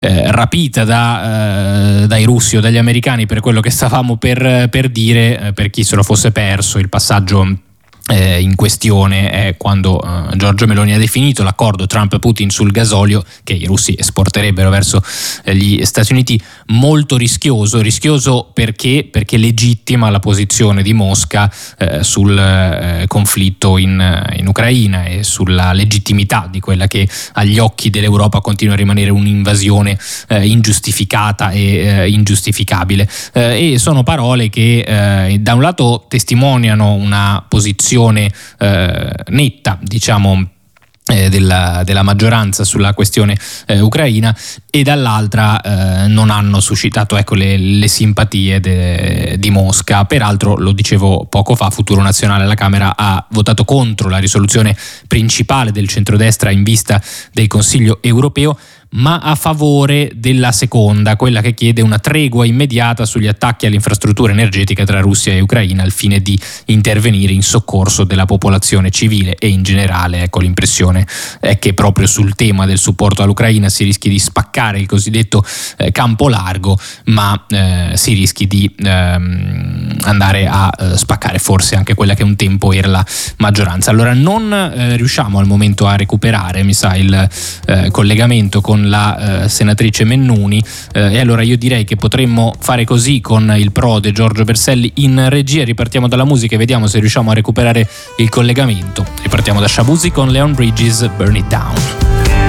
rapita dai russi o dagli americani, per quello che stavamo per dire, per chi se lo fosse perso. Il passaggio in questione è quando Giorgia Meloni ha definito l'accordo Trump-Putin sul gasolio, che i russi esporterebbero verso gli Stati Uniti, molto rischioso perché legittima la posizione di Mosca sul conflitto in Ucraina e sulla legittimità di quella che agli occhi dell'Europa continua a rimanere un'invasione ingiustificata e ingiustificabile, e sono parole che da un lato testimoniano una posizione netta, diciamo, della maggioranza sulla questione ucraina, e dall'altra non hanno suscitato, ecco, le simpatie di Mosca. Peraltro, lo dicevo poco fa, Futuro Nazionale alla Camera ha votato contro la risoluzione principale del centrodestra in vista del Consiglio europeo, ma a favore della seconda, quella che chiede una tregua immediata sugli attacchi all'infrastruttura energetica tra Russia e Ucraina al fine di intervenire in soccorso della popolazione civile. E in generale, ecco, l'impressione è che proprio sul tema del supporto all'Ucraina si rischi di spaccare il cosiddetto campo largo, ma si rischi di andare a spaccare forse anche quella che un tempo era la maggioranza. Allora non riusciamo al momento a recuperare, mi sa, il collegamento con la senatrice Mennuni, e allora io direi che potremmo fare così con il prode Giorgio Berselli in regia. Ripartiamo dalla musica e vediamo se riusciamo a recuperare il collegamento. Ripartiamo da Shabuzi con Leon Bridges, Burn It Down.